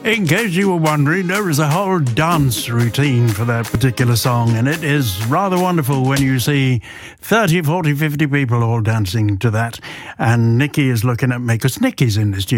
In case you were wondering, there is a whole dance routine for that particular song, and it is rather wonderful when you see 30, 40, 50 people all dancing to that. And Nikki is looking at me, because Nikki's in the studio.